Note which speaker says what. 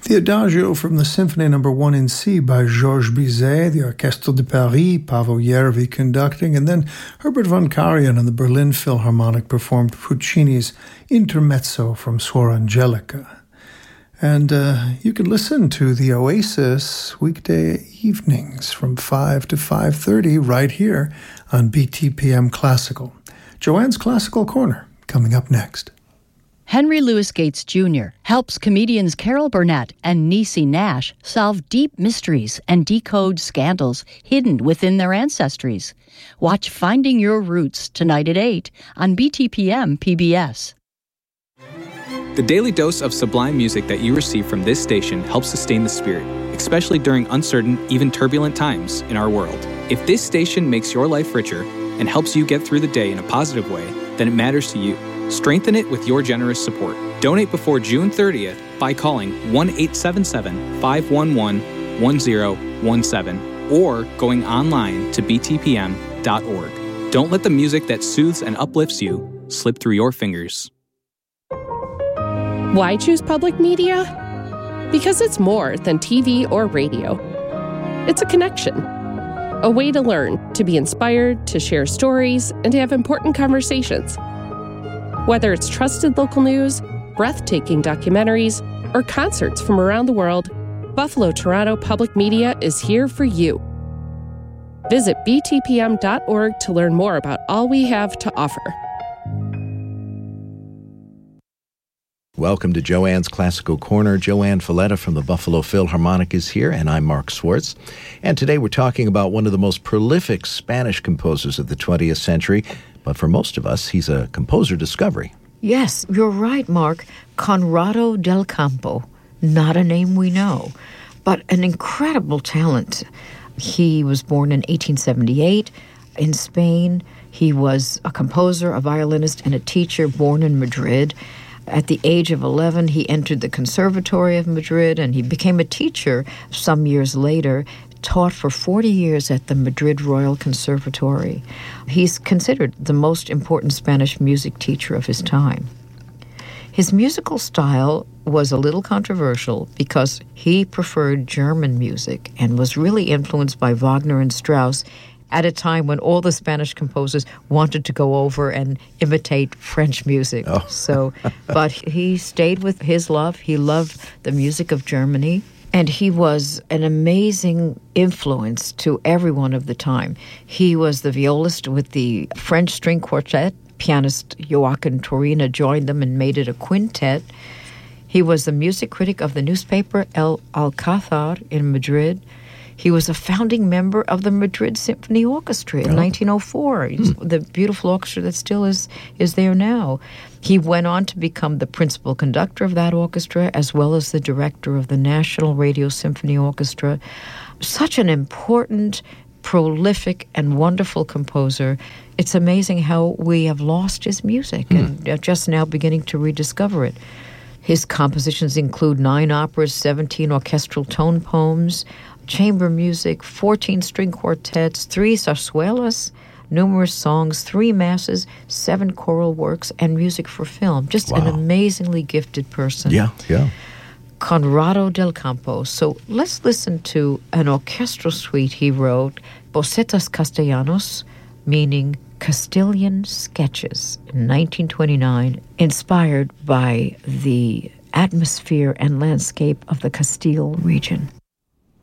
Speaker 1: The Adagio from the Symphony No. 1 in C by Georges Bizet, the Orchestre de Paris, Paavo Järvi conducting, and then Herbert von Karajan and the Berlin Philharmonic performed Puccini's Intermezzo from Suor Angelica. And you can listen to the Oasis weekday evenings from 5 to 5:30 right here on BTPM Classical. Joanne's Classical Corner coming up next.
Speaker 2: Henry Louis Gates Jr. helps comedians Carol Burnett and Niecy Nash solve deep mysteries and decode scandals hidden within their ancestries. Watch Finding Your Roots tonight at 8 on BTPM PBS.
Speaker 3: The daily dose of sublime music that you receive from this station helps sustain the spirit, especially during uncertain, even turbulent times in our world. If this station makes your life richer and helps you get through the day in a positive way, then it matters to you. Strengthen it with your generous support. Donate before June 30th by calling 1-877-511-1017 or going online to btpm.org. Don't let the music that soothes and uplifts you slip through your fingers.
Speaker 4: Why choose public media? Because it's more than TV or radio. It's a connection, a way to learn, to be inspired, to share stories, and to have important conversations. Whether it's trusted local news, breathtaking documentaries, or concerts from around the world, Buffalo Toronto Public Media is here for you. Visit btpm.org to learn more about all we have to offer.
Speaker 5: Welcome to Joanne's Classical Corner. Joanne Falletta from the Buffalo Philharmonic is here, and I'm Mark Swartz. And today we're talking about one of the most prolific Spanish composers of the 20th century, but for most of us, he's a composer discovery.
Speaker 6: Yes, you're right, Mark. Conrado del Campo, not a name we know, but an incredible talent. He was born in 1878 in Spain. He was a composer, a violinist, and a teacher born in Madrid. At the age of 11, he entered the Conservatory of Madrid, and he became a teacher some years later, taught for 40 years at the Madrid Royal Conservatory. He's considered the most important Spanish music teacher of his time. His musical style was a little controversial because he preferred German music and was really influenced by Wagner and Strauss at a time when all the Spanish composers wanted to go over and imitate French music. But he stayed with his love. He loved the music of Germany, and he was an amazing influence to everyone of the time. He was the violist with the French string quartet. Pianist Joaquin Turina joined them and made it a quintet. He was the music critic of the newspaper El Alcázar in Madrid. He was a founding member of the Madrid Symphony Orchestra in 1904, the beautiful orchestra that still is there now. He went on to become the principal conductor of that orchestra, as well as the director of the National Radio Symphony Orchestra. Such an important, prolific, and wonderful composer. It's amazing how we have lost his music and are just now beginning to rediscover it. His compositions include 9 operas, 17 orchestral tone poems, chamber music, 14 string quartets, 3 zarzuelas, numerous songs, 3 masses, 7 choral works, and music for film. Just an amazingly gifted person.
Speaker 5: Yeah.
Speaker 6: Conrado del Campo. So let's listen to an orchestral suite he wrote, Bocetas Castellanos, meaning Castilian Sketches, in 1929, inspired by the atmosphere and landscape of the Castile region.